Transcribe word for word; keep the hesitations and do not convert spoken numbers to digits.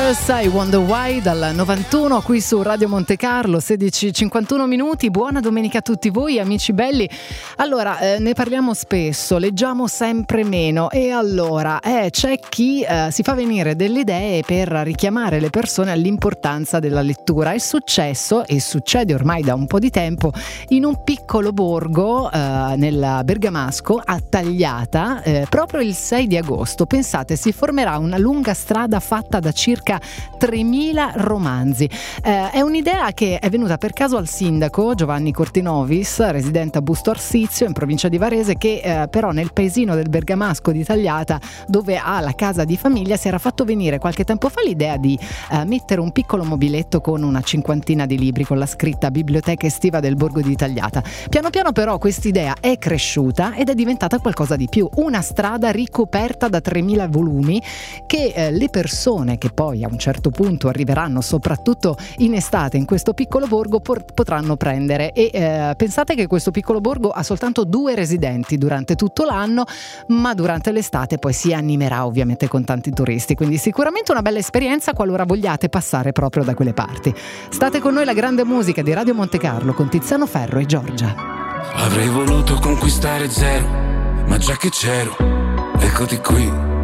Sisters, I Wonder Why, dal novantuno qui su Radio Monte Carlo, sedici e cinquantuno minuti. Buona domenica a tutti voi amici belli. Allora, eh, ne parliamo spesso, leggiamo sempre meno e allora eh, c'è chi eh, si fa venire delle idee per richiamare le persone all'importanza della lettura. È successo e succede ormai da un po' di tempo in un piccolo borgo eh, nel Bergamasco a Tagliata, eh, proprio il sei di agosto. Pensate, si formerà una lunga strada fatta da circa tremila romanzi. Eh, è un'idea che è venuta per caso al sindaco Giovanni Cortinovis, residente a Busto Arsizio in provincia di Varese, che eh, però nel paesino del Bergamasco di Tagliata, dove ha la casa di famiglia, si era fatto venire qualche tempo fa l'idea di eh, mettere un piccolo mobiletto con una cinquantina di libri con la scritta Biblioteca estiva del borgo di Tagliata. Piano piano però quest'idea è cresciuta ed è diventata qualcosa di più, una strada ricoperta da tremila volumi che eh, le persone che poi a un certo punto arriveranno soprattutto in estate in questo piccolo borgo por- potranno prendere e eh, pensate che questo piccolo borgo ha soltanto due residenti durante tutto l'anno, ma durante l'estate poi si animerà ovviamente con tanti turisti, quindi sicuramente una bella esperienza qualora vogliate passare proprio da quelle parti. State con noi, la grande musica di Radio Monte Carlo con Tiziano Ferro e Giorgia. Avrei voluto conquistare zero, ma già che c'ero, eccoti qui.